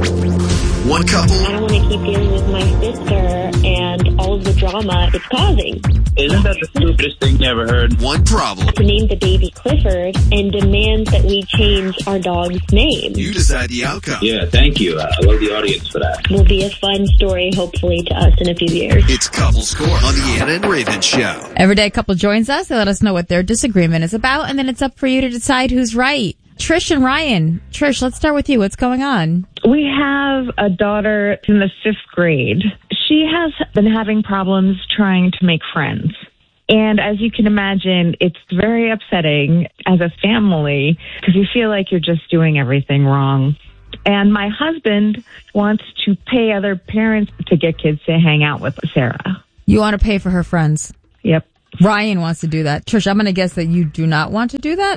One couple. I don't want to keep dealing with my sister and all of the drama it's causing. Isn't that the stupidest thing you ever heard? One problem. To name the baby Clifford and demand that we change our dog's name. You decide the outcome. Yeah, thank you. I love the audience for that. Will be a fun story, hopefully, to us in a few years. It's Couples Court on the Anna and Raven Show. Every day a couple joins us. They let us know what their disagreement is about, and then it's up for you to decide who's right. Trish and Ryan. Trish, let's start with you. What's going on? We have a daughter in the 5th grade. She has been having problems trying to make friends. And as you can imagine, it's very upsetting as a family because you feel like you're just doing everything wrong. And my husband wants to pay other parents to get kids to hang out with Sarah. You want to pay for her friends? Yep. Ryan wants to do that. Trish, I'm going to guess that you do not want to do that?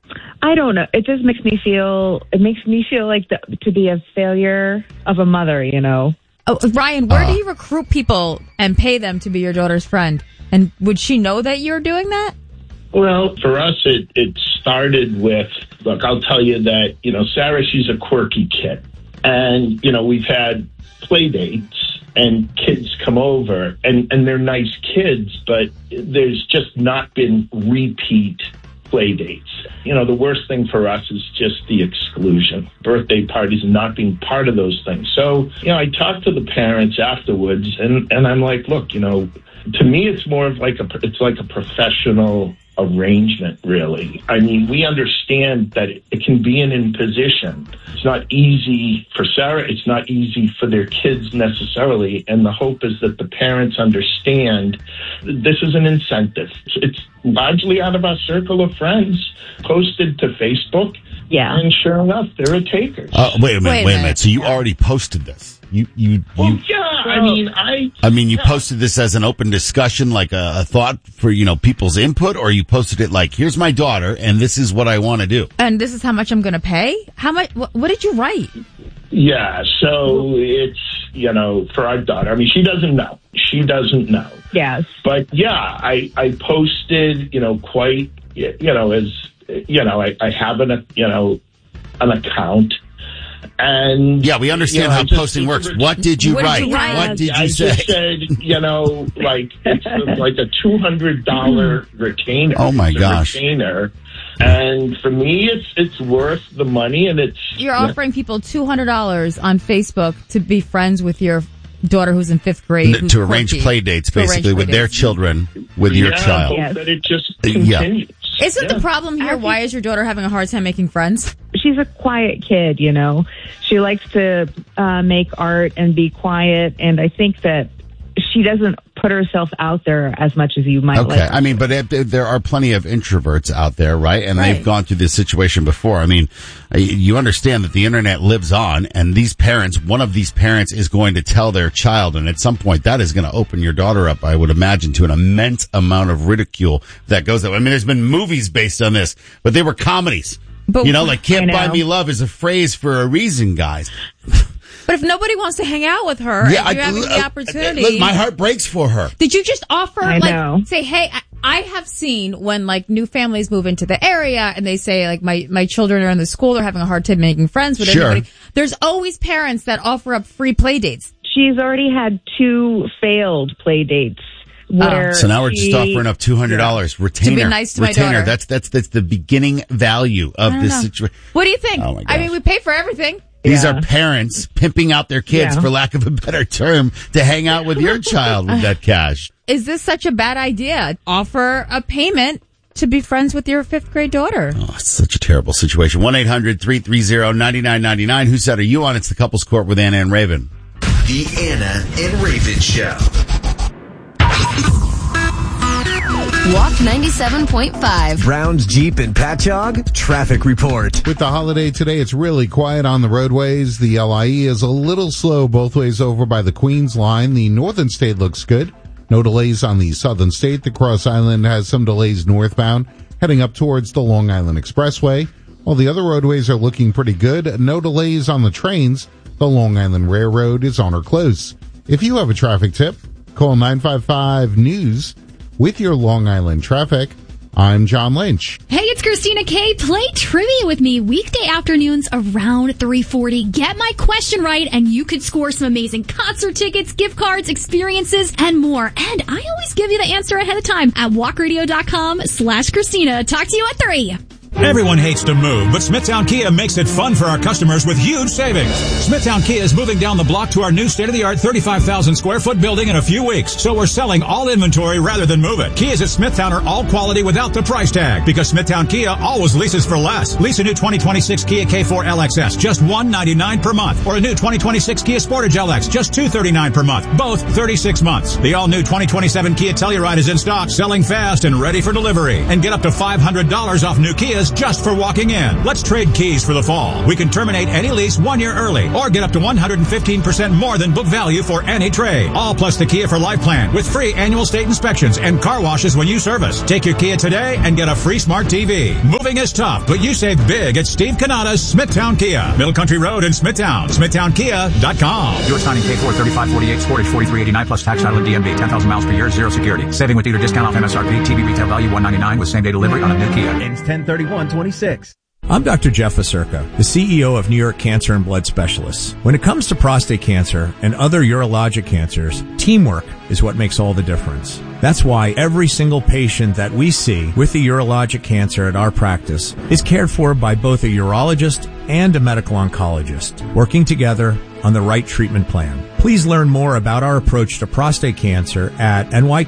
I don't know. It just makes me feel like to be a failure of a mother, you know. Oh, Ryan, where do you recruit people and pay them to be your daughter's friend? And would she know that you're doing that? Well, for us, it started with, look, I'll tell you that, Sarah, she's a quirky kid. And, we've had play dates and kids come over and they're nice kids, but there's just not been repeat play dates. The worst thing for us is just the exclusion. Birthday parties not being part of those things. So, I talked to the parents afterwards and I'm like, look, to me, it's more of like it's like a professional arrangement, really. I mean, we understand that it can be an imposition. It's not easy for Sarah. It's not easy for their kids necessarily. And the hope is that the parents understand this is an incentive. It's largely out of our circle of friends, posted to Facebook. Yeah. And sure enough, there are takers. Wait a minute. So you already posted this? You posted this as an open discussion, like a thought for, people's input, or you posted it like, here's my daughter and this is what I want to do. And this is how much I'm going to pay? How much? What did you write? Yeah. So it's, for our daughter. I mean, she doesn't know. Yes. But yeah, I posted, quite, I have an account. And yeah, we understand how posting works. What did you write? What did you say? I just said, it's like a $200 retainer. Oh my gosh. Retainer. And for me, it's worth the money, and you're offering people $200 on Facebook to be friends with your daughter who's in 5th grade. To arrange play dates, basically, with their children, with your child. Yeah, that it just continues. Isn't the problem here, why is your daughter having a hard time making friends? She's a quiet kid, She likes to make art and be quiet, and I think that she doesn't put herself out there as much as you might like. Okay, I mean, but there are plenty of introverts out there, right? And they've gone through this situation before. I mean, you understand that the internet lives on, and these parents, one of these parents is going to tell their child, and at some point that is going to open your daughter up, I would imagine, to an immense amount of ridicule that goes up. I mean, there's been movies based on this, but they were comedies. But, Can't Buy Me Love is a phrase for a reason, guys. But if nobody wants to hang out with her, you're having the opportunity. Look, my heart breaks for her. Did you just offer, say, hey, I have seen when, new families move into the area and they say, my children are in the school, they're having a hard time making friends with everybody. There's always parents that offer up free play dates. She's already had 2 failed play dates. So now we're just offering up $200 retainer. To be nice to my daughter. That's the beginning value of this situation. What do you think? Oh my gosh. I mean, we pay for everything. These are parents pimping out their kids, for lack of a better term, to hang out with your child with that cash. Is this such a bad idea? Offer a payment to be friends with your 5th grade daughter. Oh, it's such a terrible situation. 1-800-330-9999. Whose side are you on? It's the Couples Court with Anna and Raven. The Anna and Raven Show. Walk 97.5. Brown's Jeep and Patchogue traffic report. With the holiday today, it's really quiet on the roadways. The LIE is a little slow both ways over by the Queens line. The Northern State looks good. No delays on the Southern State. The Cross Island has some delays northbound, heading up towards the Long Island Expressway. While the other roadways are looking pretty good, no delays on the trains. The Long Island Railroad is on or close. If you have a traffic tip, call 955-NEWS with your Long Island traffic. I'm John Lynch. Hey, it's Christina K. Play trivia with me weekday afternoons around 3:40. Get my question right, and you could score some amazing concert tickets, gift cards, experiences, and more. And I always give you the answer ahead of time at walkradio.com/Christina. Talk to you at 3. Everyone hates to move, but Smithtown Kia makes it fun for our customers with huge savings. Smithtown Kia is moving down the block to our new state-of-the-art 35,000 square foot building in a few weeks. So we're selling all inventory rather than move it. Kias at Smithtown are all quality without the price tag, because Smithtown Kia always leases for less. Lease a new 2026 Kia K4 LXS, just $199 per month, or a new 2026 Kia Sportage LX, just $239 per month, both 36 months. The all-new 2027 Kia Telluride is in stock, selling fast and ready for delivery. And get up to $500 off new Kias just for walking in. Let's trade keys for the fall. We can terminate any lease 1 year early or get up to 115% more than book value for any trade. All plus the Kia for Life plan with free annual state inspections and car washes when you service. Take your Kia today and get a free smart TV. Moving is tough, but you save big at Steve Canada's Smithtown Kia. Middle Country Road in Smithtown. SmithtownKia.com. You're signing K4 3548, Sportage 4389 plus tax title and DMV. 10,000 miles per year, zero security. Saving with dealer discount off MSRP. TV retail value $199 with same day delivery on a new Kia. Ends 10/31/26. I'm Dr. Jeff Vaserka, the CEO of New York Cancer and Blood Specialists. When it comes to prostate cancer and other urologic cancers, teamwork is what makes all the difference. That's why every single patient that we see with a urologic cancer at our practice is cared for by both a urologist and a medical oncologist, working together on the right treatment plan. Please learn more about our approach to prostate cancer at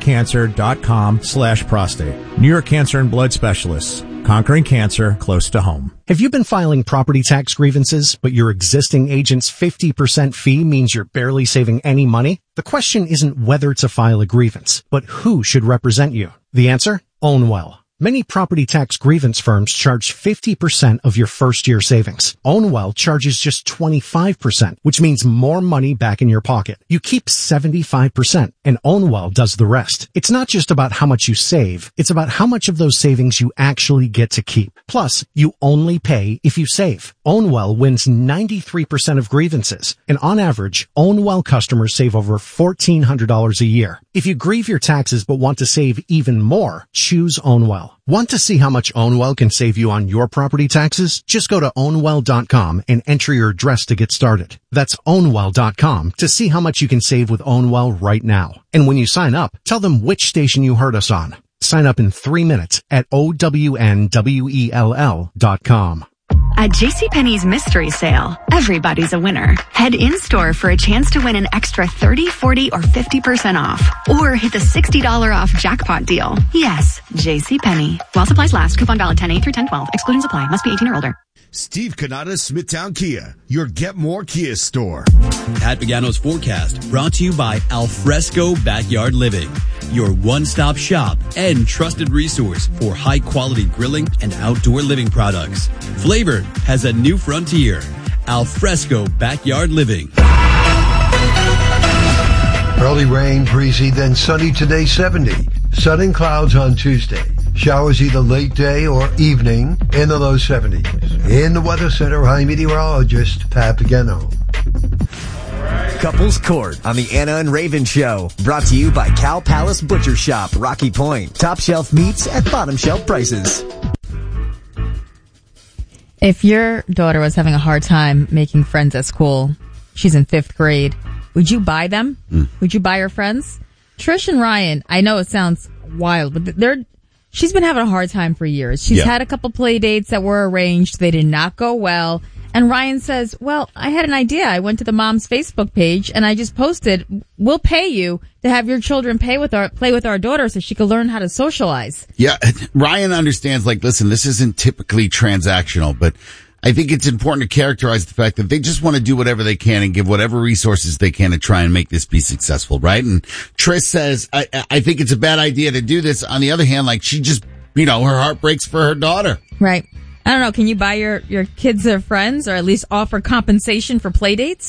nycancer.com/prostate. New York Cancer and Blood Specialists, conquering cancer close to home. Have you been filing property tax grievances, but your existing agent's 50% fee means you're barely saving any money? The question isn't whether to file a grievance, but who should represent you. The answer? Ownwell. Many property tax grievance firms charge 50% of your first year savings. Ownwell charges just 25%, which means more money back in your pocket. You keep 75%, and Ownwell does the rest. It's not just about how much you save, it's about how much of those savings you actually get to keep. Plus, you only pay if you save. Ownwell wins 93% of grievances, and on average, Ownwell customers save over $1,400 a year. If you grieve your taxes but want to save even more, choose Ownwell. Want to see how much Ownwell can save you on your property taxes? Just go to ownwell.com and enter your address to get started. That's ownwell.com to see how much you can save with Ownwell right now. And when you sign up, tell them which station you heard us on. Sign up in 3 minutes at ownwell.com. At JCPenney's Mystery Sale, everybody's a winner. Head in-store for a chance to win an extra 30, 40, or 50% off. Or hit the $60 off jackpot deal. Yes, JCPenney. While supplies last, coupon valid 10/8 through 10/12. Exclusions apply. Must be 18 or older. Steve Canada's Smithtown Kia, your Get More Kia store. Pat Pagano's forecast brought to you by Alfresco Backyard Living, your one-stop shop and trusted resource for high-quality grilling and outdoor living products. Flavor has a new frontier. Alfresco Backyard Living. Early rain, breezy, then sunny today, 70. Sun and clouds on Tuesday. Showers either late day or evening in the low 70s. In the Weather Center, I'm meteorologist Pat Pagano. Couples Court on the Anna and Raven Show. Brought to you by Cow Palace Butcher Shop, Rocky Point. Top shelf meats at bottom shelf prices. If your daughter was having a hard time making friends at school, she's in 5th grade, would you buy them? Would you buy her friends? Trish and Ryan, I know it sounds wild, but she's been having a hard time for years. She's had a couple play dates that were arranged. They did not go well. And Ryan says, well, I had an idea. I went to the mom's Facebook page and I just posted, we'll pay you to have your children play with our daughter so she could learn how to socialize. Yeah. Ryan understands, like, listen, this isn't typically transactional, but I think it's important to characterize the fact that they just want to do whatever they can and give whatever resources they can to try and make this be successful, right? And Trish says, I think it's a bad idea to do this. On the other hand, like, she just, her heart breaks for her daughter. Right. I don't know. Can you buy your kids their friends or at least offer compensation for play dates?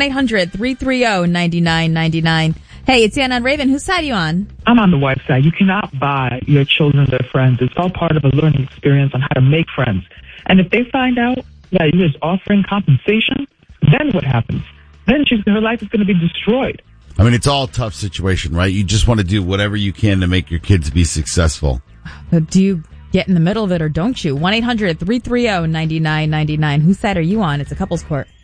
1-800-330-9999. Hey, it's Anna and Raven. Whose side are you on? I'm on the wife's side. You cannot buy your children their friends. It's all part of a learning experience on how to make friends. And if they find out that you is offering compensation, then what happens? Then her life is going to be destroyed. I mean, it's all a tough situation, right? You just want to do whatever you can to make your kids be successful. But do you get in the middle of it or don't you? 1-800-330-9999. Whose side are you on? It's a couples court.